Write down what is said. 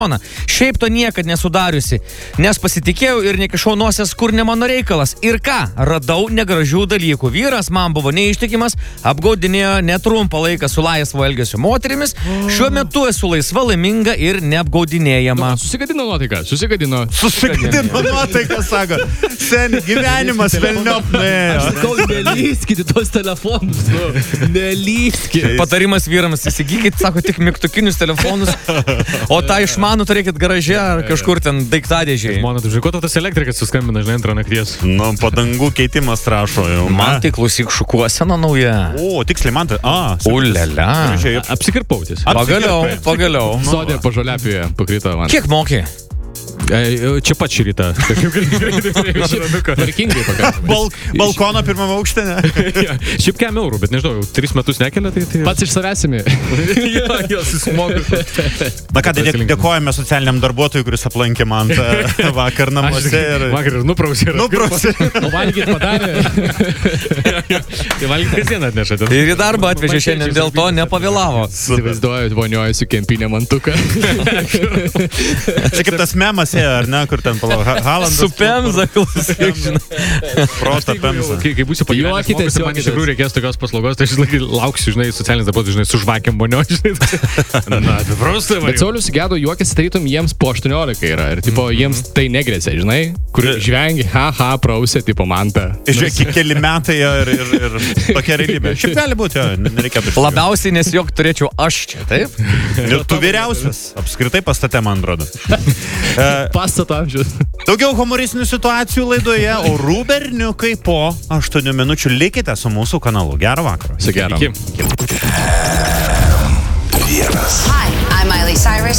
Šiaip to niekad nesudariusi, nes pasitikėjau ir nekišau nosies, kur ne mano reikalas. Ir ką? Radau negražių dalykų. Vyras man buvo neištikimas, apgaudinėjo netrumpą laiką su laisvo elgesio moterimis. Šiuo metu esu laisva, laiminga ir neapgaudinėjama. Susigadino nuotaiką, susigadino nuotaiką, sako. Seni, gyvenimas velniop nuėjo. Sakau, nelyskite tos telefonus, nelyskite. Patarimas vyrams, įsigykit, sako, tik mygtukinius telefonus, o tą išmanų turėkit garaže ar kažkur ten daiktadėžiai. Žmona, tu žinai, ko tas elektrikas suskambina, žinai, antrą nakties? Nu, padangų keitimas rašo jau. Man tai klausyk šukuosena nauja. O, tiksliai, man tai. Ulialia. Apsikirpau ties. Pagaliau. Sodė pažoliapėje pakrito man. Kiek mokė? Čia pat šį rytą. Tvarkingai pakankamai. Balkono pirmame aukšte, ne? Šiaip kem eurų, bet nežinau, jau 3 metus nekelia, tai... Pats iš savęsimi. Jo, susimoku. Na ką, dėkojame socialiniam darbuotojui, kuris aplankė man vakar namuose. Vakar ir nuprausė. O valgyt padarė. Tai valgyt kasdien atnešate. Ir į darbą atvežė šiandien, dėl to nepavėlavo. Įsivaizduoju, vonioju su kempinė mantuką. Čia kaip tas memas, ar ne, kur ten Halandas. Su Pemza, klausyk, žinai. Prota Pemza. Kai būsiu pagyvenęs, man iš tikrųjų reikės tokios paslaugos, tai aš lauksiu, žinai, socialinis darbuotojas, žinai, su žvakėm vonioju, žinai. Na, atsipraustai, man. Bet Saulius Gedo juokėsi, tarytum jiems po 18 yra. Ir, tipo, jiems tai negresia, žinai, kur žvengi, prausė, tipo, mantą. Žiūrėk, keli metai ir tokia realybė. Šiaip gali būti, nereikėtų. Labiausiai nesijok turėčiau aš čia, taip? Ir tu vyriausias, apskritai pastate, man atrodo. Pastato amžius. Daugiau humoristinių situacijų laidoje, o Rūberniukai po 8 minučių. Likite su mūsų kanalu. Gero vakaro. Su gero. Hi, I'm Miley Cyrus.